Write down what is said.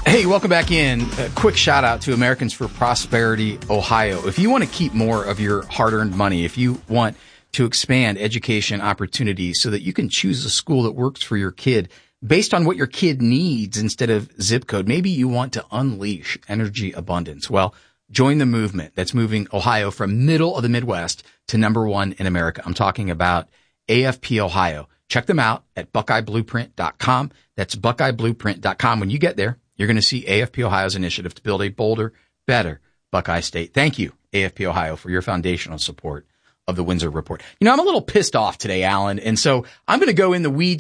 Hey, welcome back in. A quick shout out to Americans for Prosperity, Ohio. If you want to keep more of your hard-earned money, if you want to expand education opportunities so that you can choose a school that works for your kid based on what your kid needs instead of zip code, maybe you want to unleash energy abundance. Well, join the movement that's moving Ohio from middle of the Midwest to number one in America. I'm talking about AFP Ohio. Check them out at BuckeyeBlueprint.com. That's BuckeyeBlueprint.com. When you get there, you're going to see AFP Ohio's initiative to build a bolder, better Buckeye State. Thank you, AFP Ohio, for your foundational support of the Windsor Report. You know, I'm a little pissed off today, Alan, and so I'm going to go in the weeds